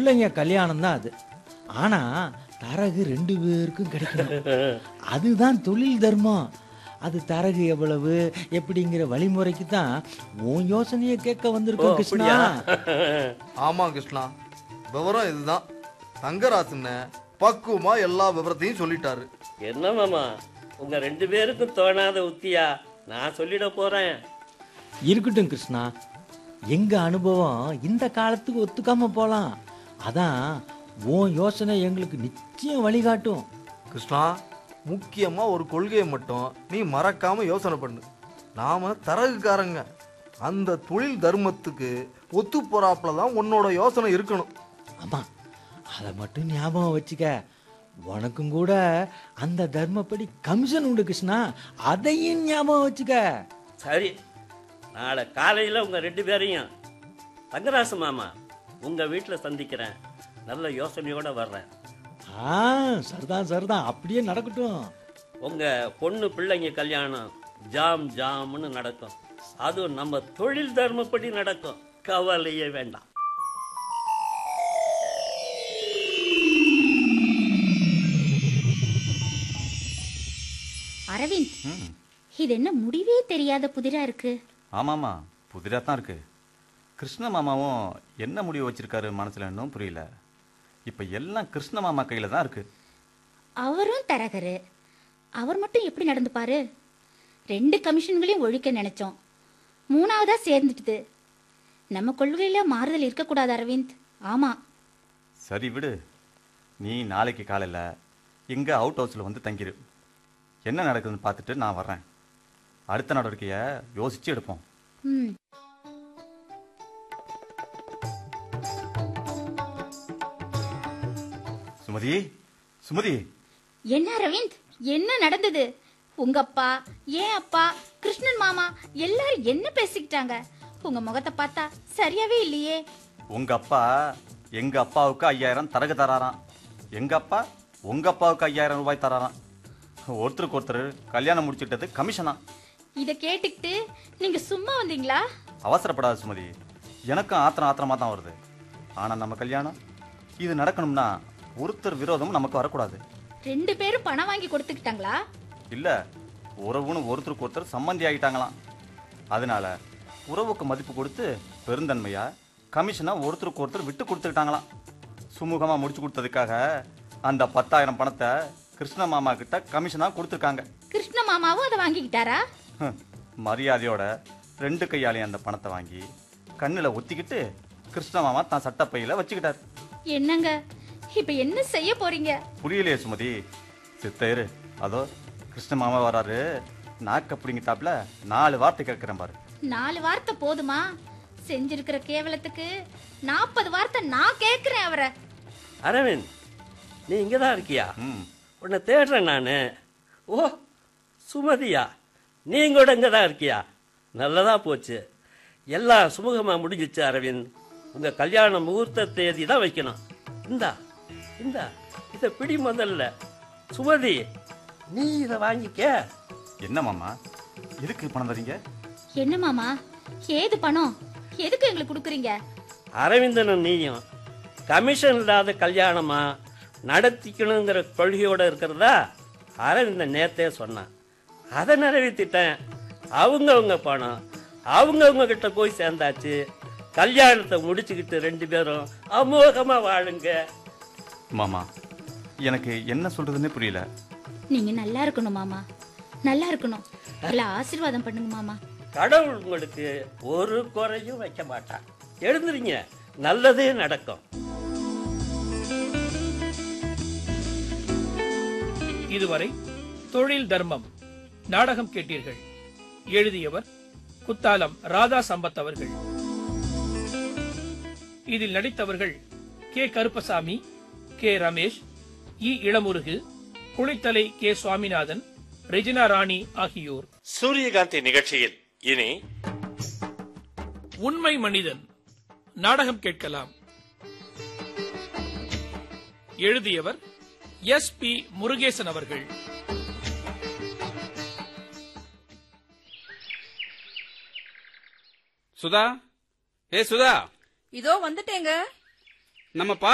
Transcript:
பிள்ளைங்க கல்யாணம் தான் அது. ஆனா தரகு 2 பேருக்கும் கிடைக்கணும். அதுதான் தொழில் தர்மம். அது தரகு எவ்வளவு எப்படிங்கிற வழிமுறைக்கு தான் உன் யோசனையை கேட்க வந்திருக்கோம் கிருஷ்ணா. ஆமா கிருஷ்ணா, விவரம் இதுதான். தங்கராசுன்ன பக்குவமா எல்லா விவரத்தையும் சொல்லிட்டாரு. என்ன மாமா, உங்க 2 பேருக்கும் தோணாத உத்தியா நான் சொல்லிட போறேன். இருக்கட்டும் கிருஷ்ணா, எங்க அனுபவம் இந்த காலத்துக்கு ஒத்துக்காம போலாம். அதான் உன் யோசனை எங்களுக்கு நிச்சயம் வழிகாட்டும். கிருஷ்ணா, முக்கியமா ஒரு கொள்கையை மட்டும் நீ மறக்காம யோசனை பண்ணு. நாம தரகுக்காரங்க. அந்த தொழில் தர்மத்துக்கு ஒத்து போறாப்புல தான் உன்னோட யோசனை இருக்கணும். ஆமா, அதை மட்டும் ஞாபகம் வச்சுக்க. உனக்கும் கூட அந்த தர்மப்படி கமிஷன் உண்டு கிருஷ்ணா, அதையும் ஞாபகம் வச்சுக்க. சரி, நாளை காலையில் உங்க 2 பேரையும் தங்கராசு மாமா உங்க வீட்டில் சந்திக்கிறேன். நல்ல யோசனையோட வர்றேன். சரிதான் சரிதான், அப்படியே நடக்கட்டும். உங்க பொண்ணு பிள்ளைங்க கல்யாணம் ஜாம் ஜாம்னு நடக்கும். அதுவும் நம்ம தொழில் தர்மப்படி நடக்கும். கவலையே வேண்டாம். அரவிந்த், இது என்ன முடிவே தெரியாத புதிரா இருக்கு? ஆமாமா, புதிரா தான் இருக்கு. கிருஷ்ண மாமாவும் என்ன முடிவு வச்சிருக்காரு மனசுல இன்னும் புரியல. இப்ப எல்லாம் கிருஷ்ண மாமா கையில தான் இருக்கு. அவரும் தரகரு, அவர் மட்டும் எப்படி நடந்துப்பாரு? 2 கமிஷன்களையும் ஒழிக்க நினைச்சோம், 3ஆவதா சேர்ந்துட்டுது. நம்ம கொள்கையில மாறுதல் இருக்கக்கூடாது அரவிந்த். ஆமா, சரி விடு. நீ நாளைக்கு காலையில எங்க அவுட் ஹவுஸ்ல வந்து தங்கிரு. என்ன நடக்குதுன்னு பார்த்துட்டு நான் வர்றேன். அடுத்த நடவடிக்கையை யோசிச்சு எடுப்போம். சுமதி, சுமதி. என்ன அரவிந்த், என்ன நடந்தது? உங்க அப்பா, ஏன் அப்பா, கிருஷ்ணன் மாமா எல்லாரும் என்ன பேசிக்கிட்டாங்க? உங்க முகத்தை பார்த்தா சரியாவே இல்லையே. உங்க அப்பா எங்க அப்பாவுக்கு 5000 தரகு தராராம். எங்க அப்பா உங்க அப்பாவுக்கு 5000 ரூபாய் தராராம். ஒருத்தருக்கு ஒருத்தர் கல்யாணம் முடிச்சுட்டது கமிஷனா. இத கேட்டுக்கிட்டு நீங்க சும்மா வந்தீங்களா? அவசரப்படாத சுமதி, எனக்கும் ஆத்திரமா தான் வருது. ஆனா நம்ம கல்யாணம் இது நடக்கணும்னா ஒருத்தர் விரோதமும் நமக்கு வரக்கூடாது. 2 பேரும் பணம் வாங்கி கொடுத்துக்கிட்டாங்களா? இல்ல, உறவுன்னு ஒருத்தருக்கு ஒருத்தர் சம்மந்தி ஆகிட்டாங்களாம். அதனால உறவுக்கு மதிப்பு கொடுத்து பெருந்தன்மையா கமிஷனை ஒருத்தருக்கு ஒருத்தர் விட்டு கொடுத்துக்கிட்டாங்களாம். சுமூகமா முடிச்சு கொடுத்ததுக்காக அந்த 10,000 பணத்தை கிருஷ்ண மாமா கிட்ட கமிஷனா கொடுத்துருக்காங்க. கிருஷ்ண மாமாவும் அதை வாங்கிக்கிட்டாரா? மரியாதையோட 2 கையாலையும் அந்த பணத்தை வாங்கி கண்ணுல ஒத்திக்கிட்டு கிருஷ்ண மாமா தான் சட்டப்பையில வச்சுக்கிட்டாரு. என்னங்க, இப்ப என்ன செய்ய போறீங்க? புரியலையே சுமதி. சித்தேரு, அதோ கிருஷ்ண மாமா வராரு. நாக்க பிடிங்கிட்டாப்ல 4 வார்த்தை கேட்கிறேன் பாரு. 4 வார்த்தை போதுமா? செஞ்சிருக்கிற கேவலத்துக்கு 40 வார்த்தை நான் கேட்கிறேன் அவரை. அரவிந்த், நீ இங்கதான் இருக்கியா? உன்னை தேடுறேன் நானு. ஓ சுமதியா, நீங்க கூட இங்கதான் இருக்கியா? நல்லதா போச்சு, எல்லாம் சுமூகமா முடிஞ்சிச்சு. அரவிந்த், உங்க கல்யாண முகூர்த்த தேதி தான் வைக்கணும். இந்தா இந்தா, இதை பிடி முதல்ல. சுமதி, நீ இதை வாங்கிக்க. என்ன மாமா, எதுக்கு பணம் தரீங்க? என்ன மாமா, ஏது பணம்? எதுக்கு எங்களுக்கு கொடுக்குறீங்க? அரவிந்தனும் நீயும் கமிஷன் இல்லாத கல்யாணமா நடத்திக்கணுங்கிற கொள்கையோட இருக்கிறதா அரவிந்தன் நேத்தே சொன்னான். அதை நிறைவேற்றிட்டேன். அவங்கவுங்க பணம் அவங்கவுங்க கிட்ட போய் சேர்ந்தாச்சு. கல்யாணத்தை முடிச்சுக்கிட்டு 2 பேரும் அமோகமா வாழுங்க. மாமா, எனக்கு என்ன சொல்றதுன்னே புரியல. நீங்க நல்லா இருக்கணும் மாமா, நல்லா இருக்கணும். நல்லா ஆசீர்வாதம் பண்ணுங்க மாமா. கடவுள் உங்களுக்கு ஒரு குறையும் வைக்க மாட்டான். எழுந்துறீங்க, நல்லதே நடக்கும். இதுவரை தொழில் தர்மம் நாடகம் கேட்டீர்கள். எழுதியவர் குத்தாலம் ராதா சம்பத் அவர்கள். இதில் நடித்தவர்கள் கே கருப்பசாமி, கே ரமேஷ், இ இளமுருகு, குளித்தலை கே சுவாமிநாதன், ரெஜினா ராணி ஆகியோர். சூரியகாந்தி நிகழ்ச்சியில் இனி உண்மை மனிதன் நாடகம் கேட்கலாம். எழுதியவர் SP முருகேசன் அவர்கள். சுதா, சுதா, இதோ வந்துட்டேங்க. நம்ம